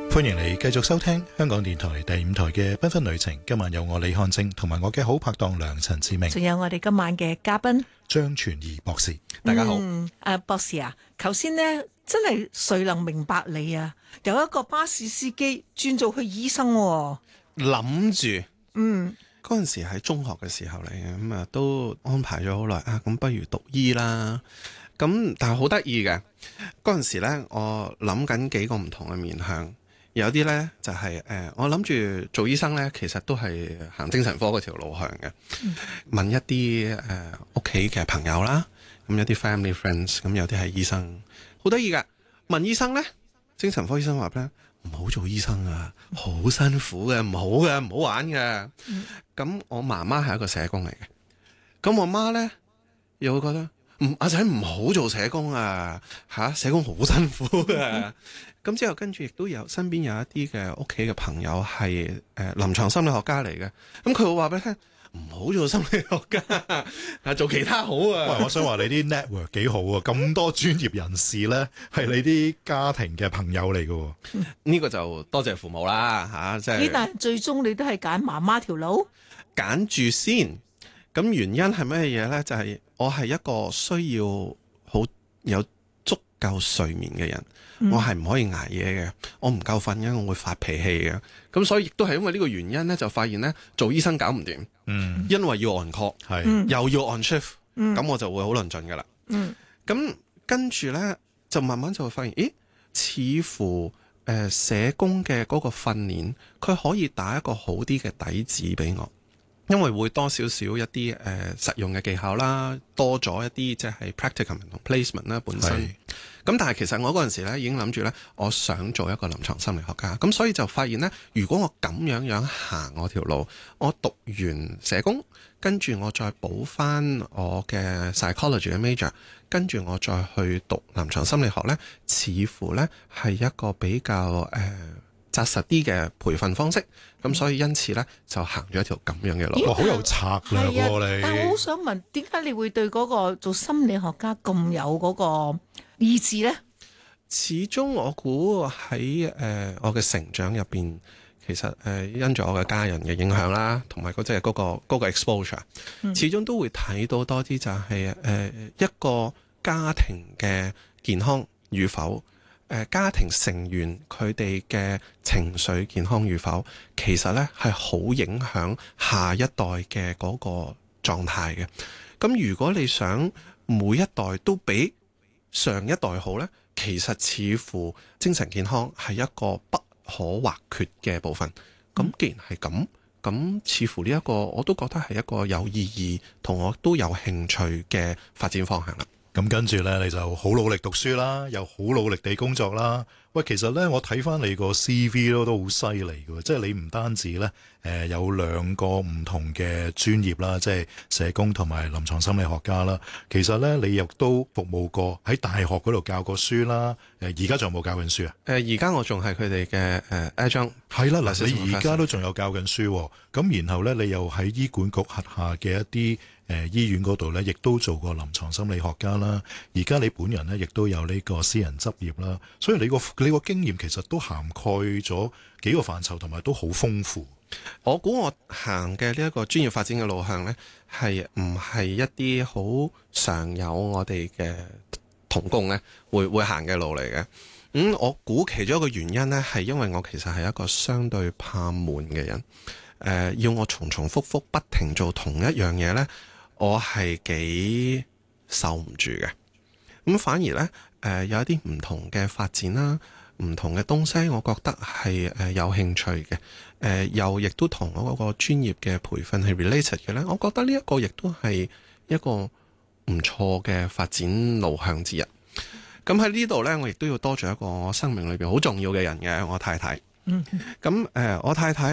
歡迎你繼續收聽香港電台第5台嘅繽紛旅程。今晚有我李漢正同埋我嘅好拍檔梁陳志明， 仲有我哋今晚嘅嘉賓張傳儀博士。 大家好。 博士啊，頭先呢真係誰能明白你啊？有一個巴士司機轉做去醫生喎。 諗住嗰陣時喺中學嘅時候嚟嘅，咁都安排咗好耐啊，咁不如讀醫啦。咁但係好得意嘅，嗰陣時呢，我諗緊幾個唔同嘅面向。有啲呢，就係我諗住做醫生呢，其實都係行精神科嗰條路向嘅。問一啲屋企嘅朋友啦，咁有啲 family friends，咁有啲係醫生，好得意㗎。問醫生呢，精神科醫生話呢，唔好做醫生啊，好辛苦嘅，唔好嘅，唔好玩嘅。咁我媽媽係一個社工嚟嘅，咁我媽呢，又會覺得阿仔唔好做社工啊，社工好辛苦嘅。咁之後跟住亦都有身邊有一啲嘅屋企嘅朋友係臨床心理學家嚟嘅，咁佢會話俾你聽，唔好做心理學家，做其他好啊。 喂，我想話你啲 network 幾好啊，咁多專業人士呢，係你啲家庭嘅朋友嚟嘅。 呢個就多謝父母啦，即係。 但係最終你都係揀媽媽條路， 揀住先。咁原因係咩嘢呢？就係我係一個需要好有足夠睡眠嘅人。我係唔可以捱夜嘅，我唔夠瞓嘅，我會發脾氣嘅。咁所以亦都係因為呢個原因呢，就發現呢，做醫生搞唔掂，因為要 on call，又要 on shift，咁我就會好論盡噶啦。咁跟住呢，就慢慢就會發現，似乎社工嘅嗰個訓練，佢可以打一個好啲嘅底子俾我。因為會多少少一啲實用嘅技巧啦，多咗一啲即係 practicum 同 placement 啦本身。咁但係其實我嗰陣時咧已經諗住咧，我想做一個臨床心理學家。咁所以就發現咧，如果我咁樣行我條路，我讀完社工，跟住我再補翻我嘅 psychology 嘅 major， 跟住我再去讀臨床心理學咧，似乎咧係一個比較紮實啲嘅培訓方式，咁所以因此呢，就行咗一條咁樣嘅路。 好有策略喎你。 但係我好想問，點解你會對嗰個做心理學家咁有嗰個意志呢？ 始終我估喺我嘅成長入邊，其實因住我嘅家人嘅影響啦，同埋嗰個 exposure，始終都會睇到多啲就係一個家庭嘅健康與否。家庭成員佢哋嘅情緒健康與否，其實呢係好影響下一代嘅嗰個狀態嘅。咁如果你想每一代都比上一代好呢，其實似乎精神健康係一個不可或缺嘅部分。咁既然係咁，咁似乎呢一個我都覺得係一個有意義同我都有興趣嘅發展方向啦。 咁跟住呢，你就好努力讀書啦，又好努力地工作啦。喂，其實呢，我睇翻你個 CV 都好犀利嘅，即係你唔單止呢，有2個唔同嘅專業啦，即係社工同埋臨床心理學家啦。其實呢，你亦都服務過喺大學嗰度教過書啦。而家仲有冇教緊書啊？ 而家我仲係佢哋嘅adjunct。係啦，嗱，你而家都仲有教緊書，咁然後呢，你又喺醫管局轄下嘅一啲醫院嗰度呢，亦都做過臨床心理學家啦。而家你本人呢，亦都有呢個私人執業啦。所以你個經驗其實都涵蓋咗幾個範疇，同埋都好豐富。 我估我行嘅呢一個專業發展嘅路向呢，係唔係一啲好常有我哋嘅同工呢會行嘅路嚟嘅。我估其中一個原因呢，係因為我其實係一個相對怕悶嘅人。要我重重複複不停做同一樣嘢呢，我係幾受唔住嘅。咁反而呢，有一啲唔同嘅發展啦，唔同嘅東西，我覺得係有興趣嘅。又亦都同我嗰個專業嘅培訓係 related 嘅呢，我覺得呢一個亦都係一個唔錯嘅發展路向之一。咁喺呢度呢，我亦都要多謝一個我生命裏邊好重要嘅人嘅，我太太。咁我太太